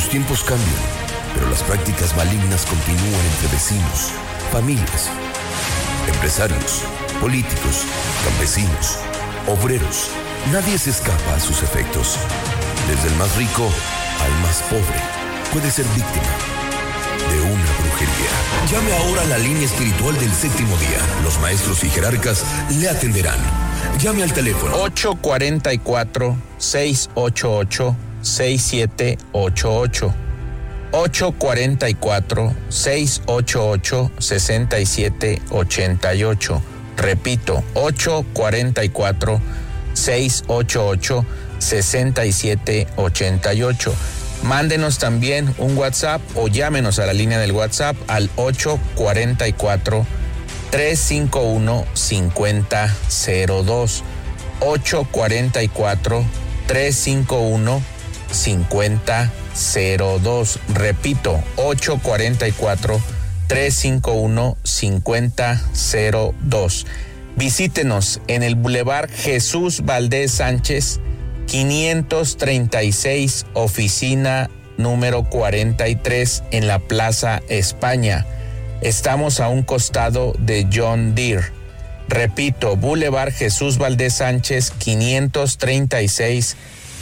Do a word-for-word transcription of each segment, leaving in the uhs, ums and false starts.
tiempos cambian, pero las prácticas malignas continúan entre vecinos, familias, empresarios, políticos, campesinos, obreros. Nadie se escapa a sus efectos. Desde el más rico al más pobre puede ser víctima de una brujería. Llame ahora a la línea espiritual del séptimo día. Los maestros y jerarcas le atenderán. Llame al teléfono ocho cuatro cuatro, seis ocho ocho, seis siete ocho ocho. ocho cuatro cuatro, seis ocho ocho, seis siete ocho ocho. Repito, ocho cuatro cuatro, seis ocho ocho, seis siete ocho ocho. Mándenos también un WhatsApp o llámenos a la línea del WhatsApp al ocho cuatro cuatro, tres cinco uno, cinco cero cero dos. ocho cuatro cuatro, tres cinco uno, cinco cero cero dos. Repito, ocho cuatro cuatro, tres cinco uno, cinco cero cero dos. Visítenos en el Boulevard Jesús Valdés Sánchez, quinientos treinta y seis, oficina número cuarenta y tres, en la Plaza España. Estamos a un costado de John Deere. Repito, Boulevard Jesús Valdés Sánchez, quinientos treinta y seis,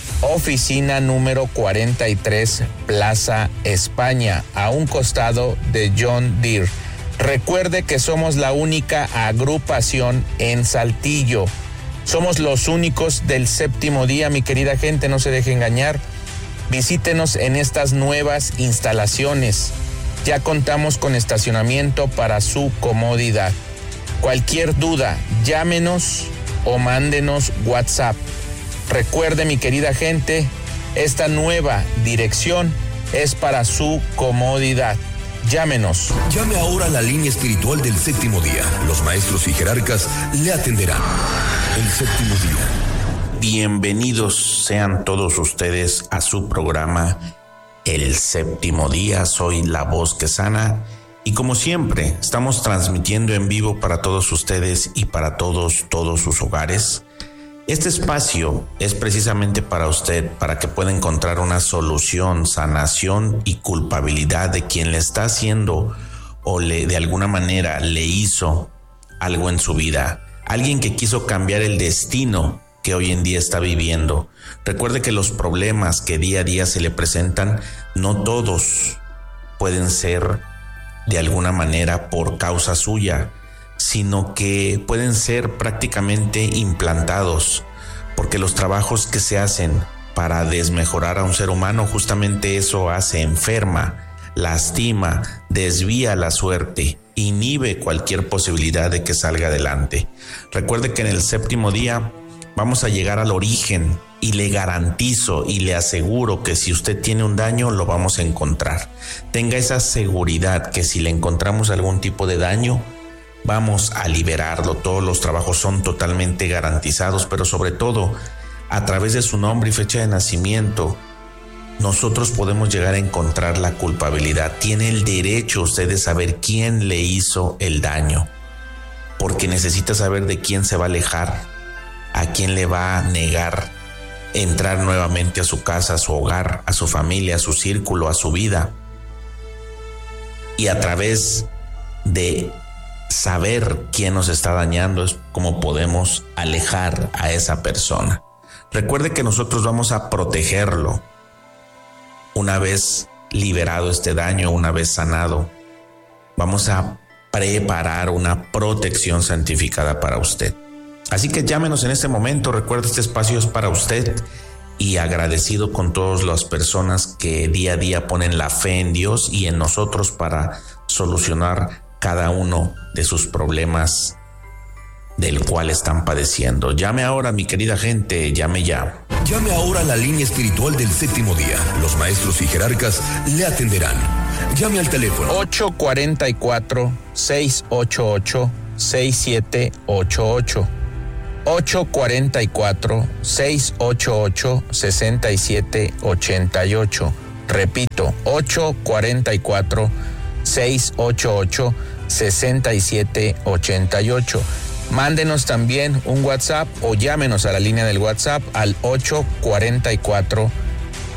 oficina número cuarenta y tres, Plaza España, a un costado de John Deere. Recuerde que somos la única agrupación en Saltillo. Somos los únicos del séptimo día, mi querida gente, no se deje engañar. Visítenos en estas nuevas instalaciones. Ya contamos con estacionamiento para su comodidad. Cualquier duda, llámenos o mándenos WhatsApp. Recuerde, mi querida gente, esta nueva dirección es para su comodidad. Llámenos. Llame ahora a la línea espiritual del séptimo día. Los maestros y jerarcas le atenderán. El séptimo día. Bienvenidos sean todos ustedes a su programa El Séptimo Día. Soy la voz que sana y como siempre estamos transmitiendo en vivo para todos ustedes y para todos, todos sus hogares. Este espacio es precisamente para usted, para que pueda encontrar una solución, sanación y culpabilidad de quien le está haciendo o le, de alguna manera le hizo algo en su vida. Alguien que quiso cambiar el destino que hoy en día está viviendo. Recuerde que los problemas que día a día se le presentan, no todos pueden ser de alguna manera por causa suya, sino que pueden ser prácticamente implantados, porque los trabajos que se hacen para desmejorar a un ser humano, justamente eso hace, enferma, lastima, desvía la suerte, inhibe cualquier posibilidad de que salga adelante. Recuerde que en el séptimo día vamos a llegar al origen y le garantizo y le aseguro que si usted tiene un daño lo vamos a encontrar. Tenga esa seguridad que si le encontramos algún tipo de daño, vamos a liberarlo. Todos los trabajos son totalmente garantizados, pero sobre todo, a través de su nombre y fecha de nacimiento, nosotros podemos llegar a encontrar la culpabilidad. Tiene el derecho usted de saber quién le hizo el daño, porque necesita saber de quién se va a alejar, a quién le va a negar entrar nuevamente a su casa, a su hogar, a su familia, a su círculo, a su vida. Y a través de saber quién nos está dañando es como podemos alejar a esa persona. Recuerde que nosotros vamos a protegerlo una vez liberado este daño, una vez sanado. Vamos a preparar una protección santificada para usted. Así que llámenos en este momento. Recuerde, este espacio es para usted y agradecido con todas las personas que día a día ponen la fe en Dios y en nosotros para solucionar cada uno de sus problemas del cual están padeciendo. Llame ahora, mi querida gente, llame ya. Llame ahora a la línea espiritual del séptimo día. Los maestros y jerarcas le atenderán. Llame al teléfono ocho cuatro cuatro, seis ocho ocho, seis siete ocho ocho. ocho cuatro cuatro, seis ocho ocho, seis siete ocho ocho. Repito, ocho cuatro cuatro, seis ocho ocho, seis siete ocho ocho. Mándenos también un WhatsApp o llámenos a la línea del WhatsApp al ocho cuatro cuatro,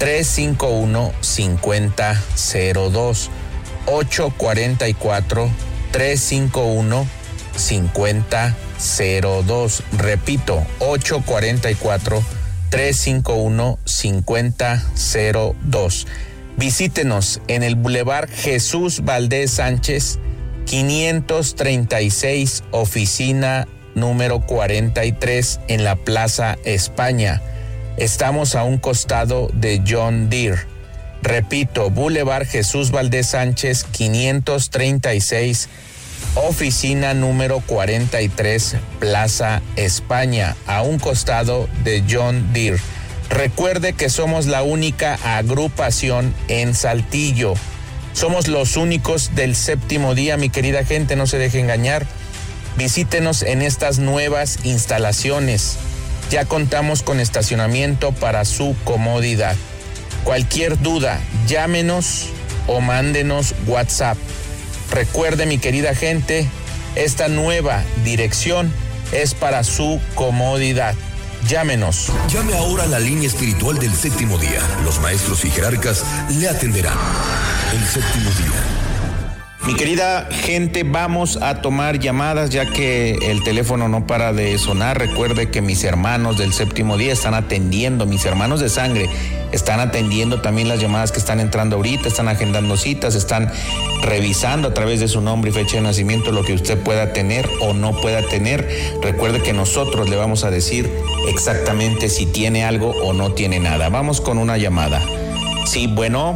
tres cinco uno, cinco cero cero dos. ocho cuatro cuatro, tres cinco uno, cinco cero cero dos. Repito, ocho cuatro cuatro, tres cinco uno, cinco cero cero dos. Visítenos en el Boulevard Jesús Valdés Sánchez, quinientos treinta y seis, oficina número cuarenta y tres, en la Plaza España. Estamos a un costado de John Deere. Repito, Boulevard Jesús Valdés Sánchez, quinientos treinta y seis, oficina número cuarenta y tres, Plaza España, a un costado de John Deere. Recuerde que somos la única agrupación en Saltillo. Somos los únicos del séptimo día, mi querida gente, no se deje engañar. Visítenos en estas nuevas instalaciones. Ya contamos con estacionamiento para su comodidad. Cualquier duda, llámenos o mándenos WhatsApp. Recuerde, mi querida gente, esta nueva dirección es para su comodidad. Llámenos. Llame ahora a la línea espiritual del séptimo día. Los maestros y jerarcas le atenderán. El séptimo día. Mi querida gente, vamos a tomar llamadas ya que el teléfono no para de sonar. Recuerde que mis hermanos del séptimo día están atendiendo, mis hermanos de sangre están atendiendo también las llamadas que están entrando ahorita, están agendando citas, están revisando a través de su nombre y fecha de nacimiento lo que usted pueda tener o no pueda tener. Recuerde que nosotros le vamos a decir exactamente si tiene algo o no tiene nada. Vamos con una llamada. Sí, bueno.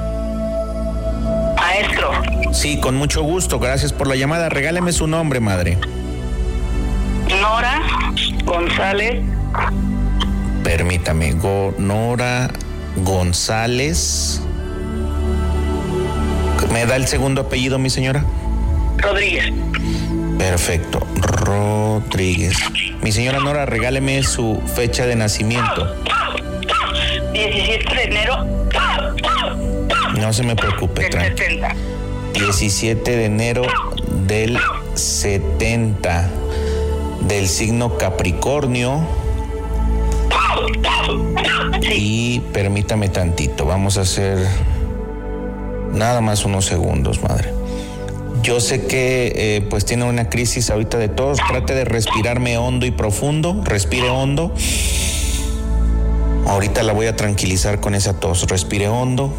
Maestro. Sí, con mucho gusto. Gracias por la llamada. Regáleme su nombre, madre. Nora González. Permítame. Go, Nora González. ¿Me da el segundo apellido, mi señora? Rodríguez. Perfecto. Rodríguez. Mi señora Nora, regáleme su fecha de nacimiento. diecisiete de enero. No se me preocupe, del setenta. diecisiete de enero del setenta, del signo Capricornio. Sí. Y permítame tantito, vamos a hacer nada más unos segundos, madre. Yo sé que eh, pues tiene una crisis ahorita de tos. Trate de respirarme hondo y profundo. Respire hondo. Ahorita la voy a tranquilizar con esa tos. Respire hondo.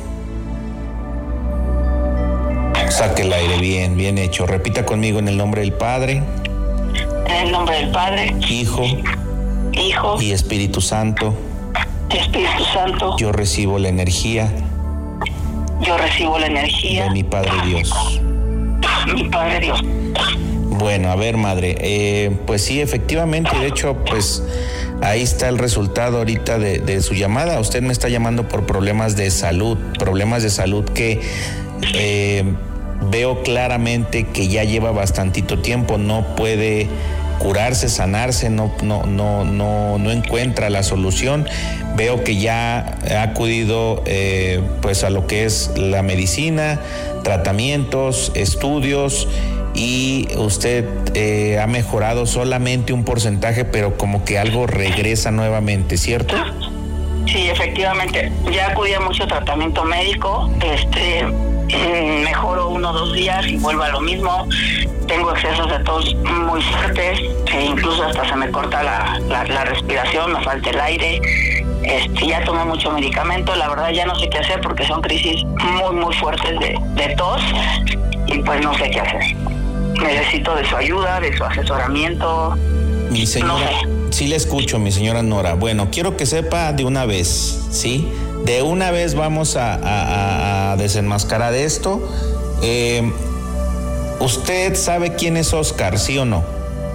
Saque el aire, bien, bien hecho. Repita conmigo en el nombre del Padre. En el nombre del Padre. Hijo. Hijo. Y Espíritu Santo. Espíritu Santo. Yo recibo la energía. Yo recibo la energía. De mi Padre Dios. Mi Padre Dios. Bueno, a ver, madre, eh, pues sí, efectivamente, de hecho, pues ahí está el resultado ahorita de, de su llamada. Usted me está llamando por problemas de salud, problemas de salud que eh, veo claramente que ya lleva bastantito tiempo, no puede curarse, sanarse, no, no, no, no, no encuentra la solución. Veo que ya ha acudido eh, pues a lo que es la medicina, tratamientos, estudios, y usted eh, ha mejorado solamente un porcentaje, pero como que algo regresa nuevamente, ¿cierto? Sí, efectivamente. Ya acudí a mucho tratamiento médico, este, mejoro uno o dos días y vuelvo a lo mismo. Tengo excesos de tos muy fuertes, e incluso hasta se me corta la, la, la respiración, me falta el aire. Este, ya tomo mucho medicamento, la verdad ya no sé qué hacer porque son crisis muy, muy fuertes de, de tos y pues no sé qué hacer. Necesito de su ayuda, de su asesoramiento. Mi señora, no sé. Sí le escucho, mi señora Nora. Bueno, quiero que sepa de una vez, ¿sí? De una vez vamos a, a, a desenmascarar esto. Eh, ¿Usted sabe quién es Oscar, sí o no?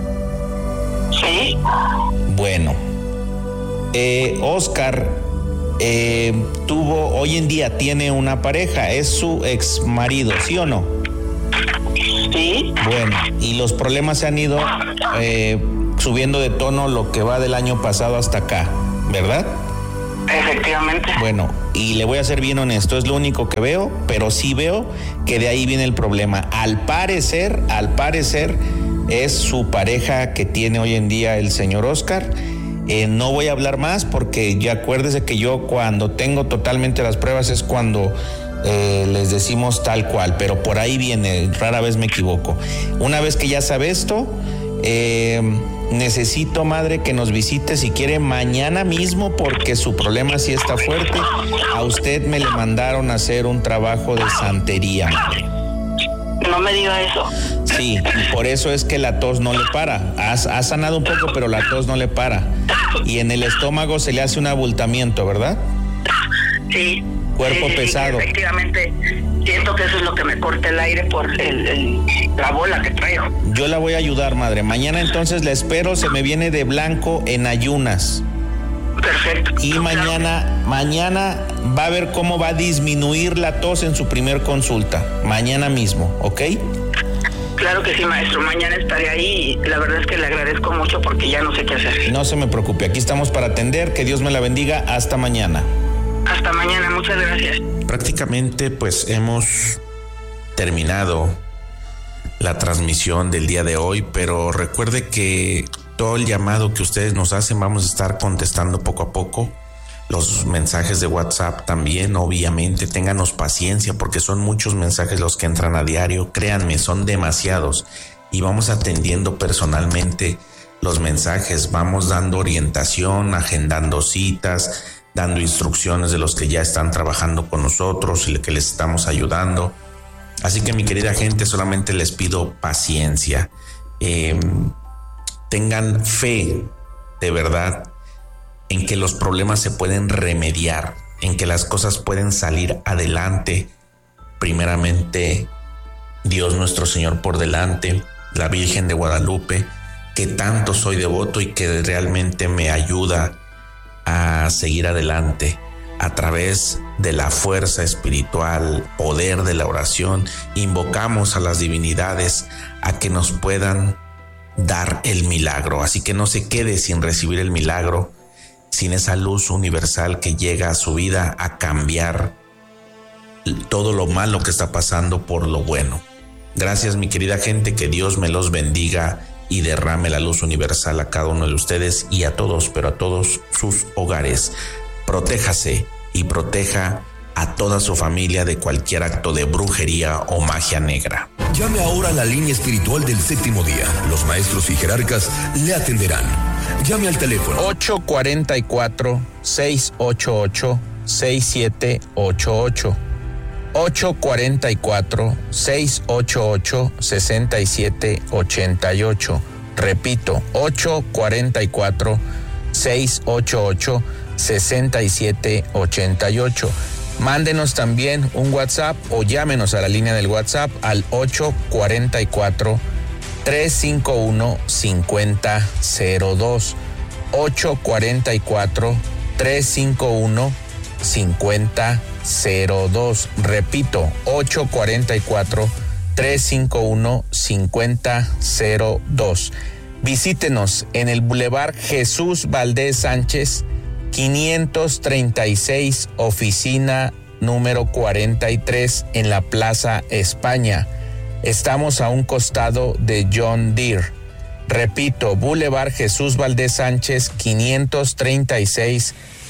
Sí. Bueno, eh, Oscar eh, tuvo, hoy en día tiene una pareja, es su ex marido, ¿sí o no? Sí. Bueno, y los problemas se han ido eh, subiendo de tono lo que va del año pasado hasta acá, ¿verdad? Efectivamente. Bueno, y le voy a ser bien honesto, es lo único que veo, pero sí veo que de ahí viene el problema. Al parecer, al parecer, es su pareja que tiene hoy en día el señor Oscar, Eh, no voy a hablar más porque ya acuérdese que yo cuando tengo totalmente las pruebas es cuando eh, les decimos tal cual, pero por ahí viene, rara vez me equivoco. Una vez que ya sabe esto, eh, necesito, madre, que nos visite si quiere mañana mismo porque su problema sí está fuerte. A usted me le mandaron a hacer un trabajo de santería, madre. No me diga eso. Sí, por eso es que la tos no le para. Ha, ha sanado un poco, pero la tos no le para. Y en el estómago se le hace un abultamiento, ¿verdad? Sí. Cuerpo sí, sí, pesado. Sí, efectivamente, siento que eso es lo que me corta el aire por el, el, la bola que traigo. Yo la voy a ayudar, madre. Mañana entonces la espero, se me viene de blanco en ayunas. Perfecto. Y mañana, mañana va a ver cómo va a disminuir la tos en su primer consulta. Mañana mismo, ¿ok? Claro que sí, maestro. Mañana estaré ahí y la verdad es que le agradezco mucho porque ya no sé qué hacer. No se me preocupe, aquí estamos para atender. Que Dios me la bendiga. Hasta mañana. Hasta mañana, muchas gracias. Prácticamente pues hemos terminado la transmisión del día de hoy, pero recuerde que todo el llamado que ustedes nos hacen vamos a estar contestando poco a poco. Los mensajes de WhatsApp también, obviamente, ténganos paciencia porque son muchos mensajes los que entran a diario. Créanme, son demasiados y vamos atendiendo personalmente los mensajes, vamos dando orientación, agendando citas, dando instrucciones de los que ya están trabajando con nosotros y que les estamos ayudando. Así que mi querida gente, solamente les pido paciencia. Eh, tengan fe de verdad en que los problemas se pueden remediar, en que las cosas pueden salir adelante. Primeramente, Dios nuestro Señor por delante, la Virgen de Guadalupe, que tanto soy devoto y que realmente me ayuda a seguir adelante a través de la fuerza espiritual, poder de la oración. Invocamos a las divinidades a que nos puedan dar el milagro, así que no se quede sin recibir el milagro, sin esa luz universal que llega a su vida a cambiar todo lo malo que está pasando por lo bueno. Gracias, mi querida gente, que Dios me los bendiga y derrame la luz universal a cada uno de ustedes y a todos, pero a todos sus hogares. Protéjase y proteja a toda su familia de cualquier acto de brujería o magia negra. Llame ahora a la línea espiritual del séptimo día. Los maestros y jerarcas le atenderán. Llame al teléfono ocho cuatro cuatro, seis ocho ocho, seis siete ocho ocho. ocho cuatro cuatro, seis ocho ocho, seis siete ocho ocho. Repito, ocho cuatro cuatro, seis ocho ocho, seis siete ocho ocho. Mándenos también un WhatsApp o llámenos a la línea del WhatsApp al ocho cuatro cuatro, tres cinco uno, cinco cero cero dos. ocho cuatro cuatro, tres cinco uno, cinco cero cero dos. Repito, ocho cuatro cuatro, tres cinco uno, cinco cero cero dos. Visítenos en el Boulevard Jesús Valdés Sánchez, quinientos treinta y seis, oficina número cuarenta y tres, en la Plaza España. Estamos a un costado de John Deere. Repito, Boulevard Jesús Valdés Sánchez, quinientos treinta y seis,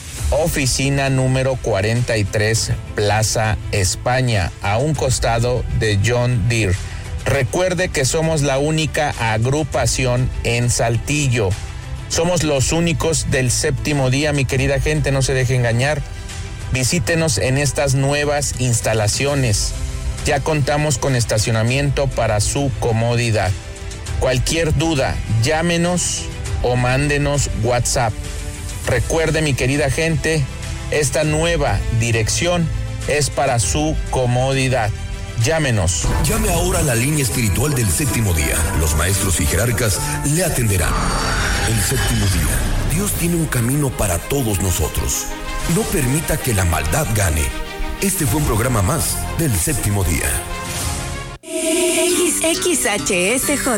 oficina número cuarenta y tres, Plaza España, a un costado de John Deere. Recuerde que somos la única agrupación en Saltillo. Somos los únicos del séptimo día, mi querida gente, no se deje engañar. Visítenos en estas nuevas instalaciones. Ya contamos con estacionamiento para su comodidad. Cualquier duda, llámenos o mándenos WhatsApp. Recuerde, mi querida gente, esta nueva dirección es para su comodidad. Llámenos. Llame ahora a la línea espiritual del séptimo día. Los maestros y jerarcas le atenderán. El séptimo día. Dios tiene un camino para todos nosotros. No permita que la maldad gane. Este fue un programa más del séptimo día. X H S J